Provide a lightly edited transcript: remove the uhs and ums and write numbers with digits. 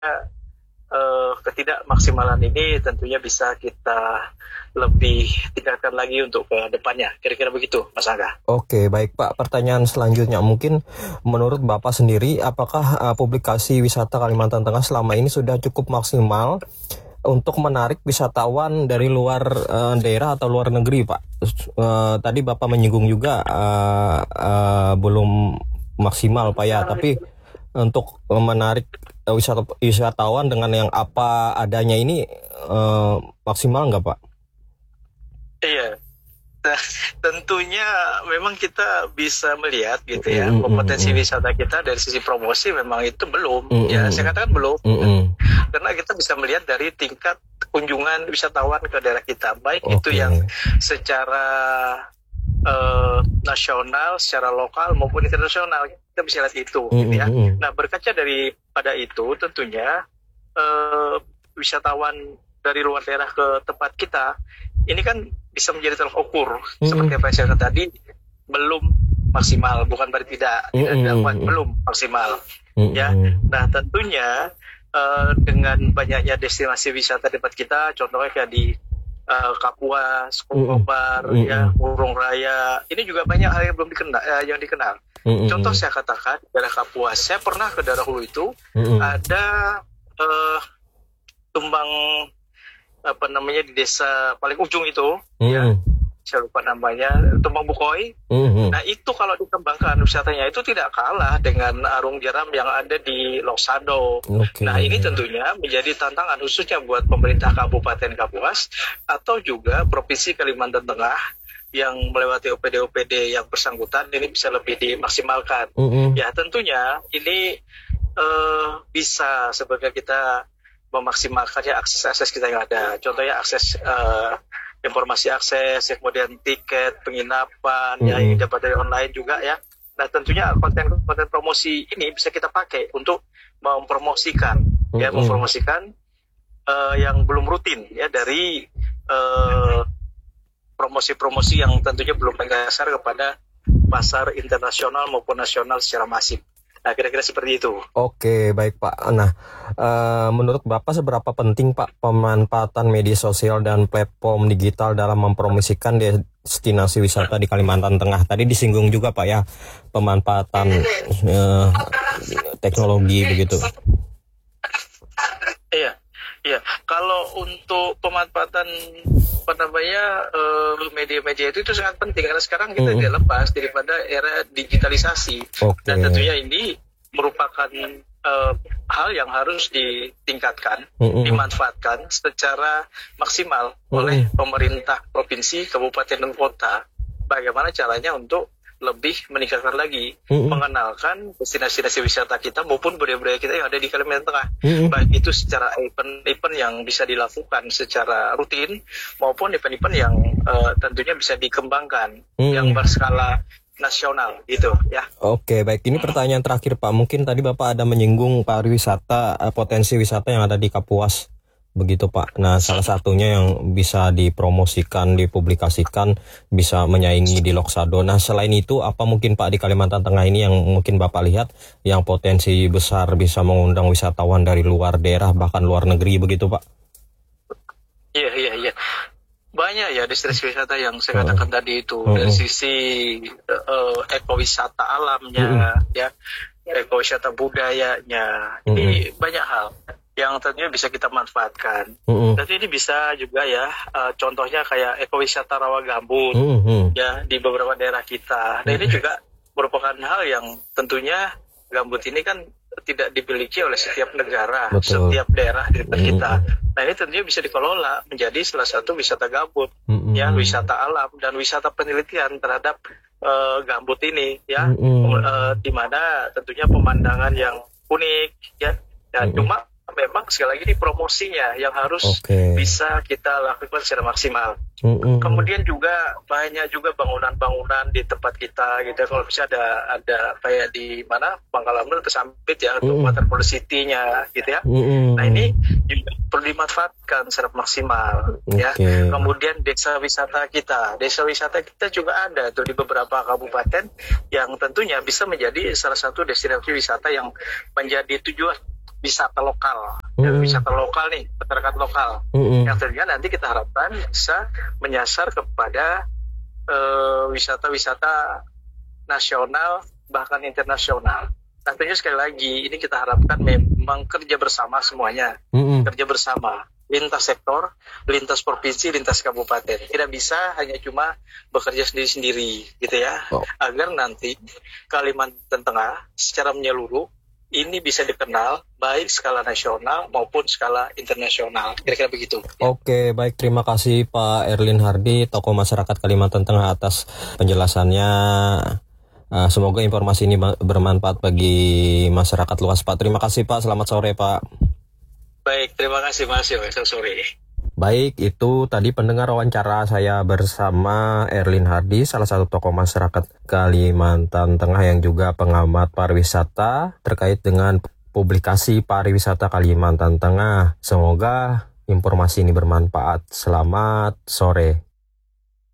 ketidakmaksimalan ini tentunya bisa kita lebih tingkatkan lagi untuk ke depannya. Kira-kira begitu, Mas Angga. Oke, baik Pak. Pertanyaan selanjutnya, mungkin menurut Bapak sendiri, apakah publikasi wisata Kalimantan Tengah selama ini sudah cukup maksimal untuk menarik wisatawan dari luar daerah atau luar negeri, Pak? Tadi Bapak menyinggung juga belum maksimal, Pak ya, tapi untuk menarik wisatawan dengan yang apa adanya ini maksimal nggak, Pak? Iya, nah, tentunya memang kita bisa melihat gitu ya, potensi wisata kita dari sisi promosi memang itu belum, ya saya katakan belum, karena kita bisa melihat dari tingkat kunjungan wisatawan ke daerah kita, baik itu yang secara nasional, secara lokal maupun internasional, kita bisa lihat itu, gitu ya. Nah, berkaca daripada itu, tentunya wisatawan dari luar daerah ke tempat kita, ini kan bisa menjadi tolak ukur, seperti apa yang saya katakan tadi, belum maksimal, bukan berarti tidak dilakukan, belum maksimal, ya. Nah, tentunya dengan banyaknya destinasi wisata di tempat kita, contohnya kayak di Kapuas, Kobar, ya, Murung Raya. Ini juga banyak hal yang belum dikenal. Contoh saya katakan daerah Kapuas. Saya pernah ke daerah Hulu itu, ada tumbang di desa paling ujung itu, ya. Saya lupa namanya, Tumbang Bukoy. Nah, itu kalau dikembangkan wisatanya itu tidak kalah dengan Arung Jeram yang ada di Loksado. Nah, ini tentunya menjadi tantangan khususnya buat pemerintah Kabupaten Kapuas atau juga Provinsi Kalimantan Tengah yang melewati OPD-OPD yang bersangkutan, ini bisa lebih dimaksimalkan. Ya, tentunya ini bisa sebagai kita memaksimalkan ya akses kita yang ada. Contohnya akses informasi akses, kemudian tiket, penginapan, yang dapat dari online juga ya. Nah, tentunya konten promosi ini bisa kita pakai untuk mempromosikan, yang belum rutin ya dari promosi-promosi yang tentunya belum menyasar kepada pasar internasional maupun nasional secara masif. Nah, kira-kira seperti itu. Oke, baik Pak. Nah, menurut Bapak seberapa penting Pak pemanfaatan media sosial dan platform digital dalam mempromosikan destinasi wisata di Kalimantan Tengah? Tadi disinggung juga Pak ya, pemanfaatan teknologi begitu. Iya. Kalau untuk pemanfaatan media-media itu sangat penting karena sekarang kita tidak lepas daripada era digitalisasi. Dan tentunya ini merupakan hal yang harus ditingkatkan, dimanfaatkan secara maksimal oleh pemerintah provinsi, kabupaten dan kota. Bagaimana caranya untuk lebih meningkatkan lagi, mengenalkan destinasi wisata kita maupun budaya-budaya kita yang ada di Kalimantan Tengah. Baik itu secara event yang bisa dilakukan secara rutin maupun event-event yang tentunya bisa dikembangkan yang berskala nasional gitu ya. Oke, baik. Ini pertanyaan terakhir Pak. Mungkin tadi Bapak ada menyinggung pariwisata, potensi wisata yang ada di Kapuas. Begitu Pak. Nah, salah satunya yang bisa dipromosikan, dipublikasikan, bisa menyaingi di Loksado. Nah, selain itu apa mungkin Pak di Kalimantan Tengah ini yang mungkin Bapak lihat yang potensi besar bisa mengundang wisatawan dari luar daerah bahkan luar negeri begitu Pak? Iya. Banyak ya destinasi wisata yang saya katakan tadi itu dari sisi ekowisata alamnya, ya, ekowisata budayanya. Ini banyak hal yang tentunya bisa kita manfaatkan. Tapi ini bisa juga ya, contohnya kayak ekowisata rawa gambut, ya di beberapa daerah kita. Nah, ini juga merupakan hal yang tentunya gambut ini kan tidak dimiliki oleh setiap negara, setiap daerah di tempat kita. Nah, ini tentunya bisa dikelola menjadi salah satu wisata gambut, ya, wisata alam dan wisata penelitian terhadap gambut ini, ya, di mana tentunya pemandangan yang unik, ya, dan cuma memang sekali lagi ini promosinya yang harus bisa kita lakukan secara maksimal. Kemudian juga banyak juga bangunan-bangunan di tempat kita gitu. Kalau bisa ada kayak di mana Pangkalan atau Sampit ya untuk water city-nya gitu ya. Nah, ini juga perlu dimanfaatkan secara maksimal ya. Kemudian desa wisata kita juga ada tuh di beberapa kabupaten yang tentunya bisa menjadi salah satu destinasi wisata yang menjadi tujuan wisata lokal, wisata lokal nih, masyarakat lokal, yang tentunya nanti kita harapkan bisa menyasar kepada wisata-wisata nasional bahkan internasional. Nah, tentunya sekali lagi ini kita harapkan memang kerja bersama semuanya, kerja bersama lintas sektor, lintas provinsi, lintas kabupaten. Tidak bisa hanya cuma bekerja sendiri-sendiri, gitu ya. Agar nanti Kalimantan Tengah secara menyeluruh ini bisa dikenal baik skala nasional maupun skala internasional. Kira-kira begitu. Oke, baik. Terima kasih Pak Erlin Hardi, tokoh masyarakat Kalimantan Tengah atas penjelasannya. Semoga informasi ini bermanfaat bagi masyarakat luas, Pak. Terima kasih, Pak. Selamat sore, Pak. Baik, terima kasih Mas. Selamat sore. Baik, itu tadi pendengar wawancara saya bersama Erlin Hardi, salah satu tokoh masyarakat Kalimantan Tengah yang juga pengamat pariwisata terkait dengan publikasi pariwisata Kalimantan Tengah. Semoga informasi ini bermanfaat. Selamat sore.